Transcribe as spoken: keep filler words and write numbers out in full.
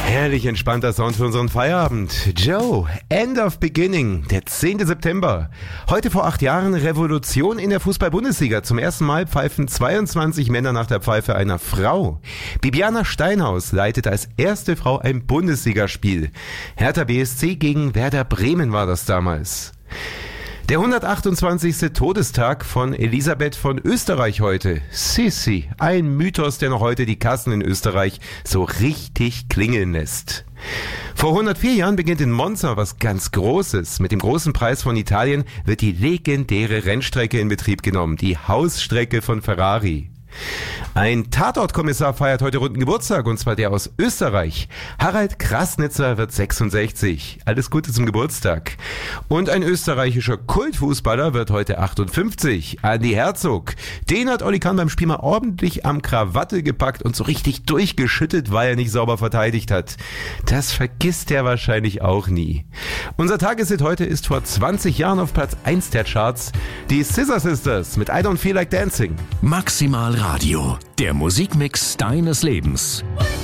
Herrlich entspannter Sound für unseren Feierabend. Joe, End of Beginning, der zehnte September. Heute vor acht Jahren Revolution in der Fußball-Bundesliga. Zum ersten Mal pfeifen zweiundzwanzig Männer nach der Pfeife einer Frau. Bibiana Steinhaus leitet als erste Frau ein Bundesligaspiel. Hertha B S C gegen Werder Bremen war das damals. Der hundertachtundzwanzigste Todestag von Elisabeth von Österreich heute. Sissi, ein Mythos, der noch heute die Kassen in Österreich so richtig klingeln lässt. Vor hundertvier Jahren beginnt in Monza was ganz Großes. Mit dem großen Preis von Italien wird die legendäre Rennstrecke in Betrieb genommen, die Hausstrecke von Ferrari. Ein Tatortkommissar feiert heute runden Geburtstag, und zwar der aus Österreich. Harald Krasnitzer wird sechsundsechzig. Alles Gute zum Geburtstag. Und ein österreichischer Kultfußballer wird heute achtundfünfzig. Andi Herzog. Den hat Oli Kahn beim Spiel mal ordentlich am Krawatte gepackt und so richtig durchgeschüttet, weil er nicht sauber verteidigt hat. Das vergisst er wahrscheinlich auch nie. Unser Tageshit heute ist vor zwanzig Jahren auf Platz eins der Charts. Die Scissor Sisters mit I Don't Feel Like Dancing. Maximal Radio, der Musikmix deines Lebens.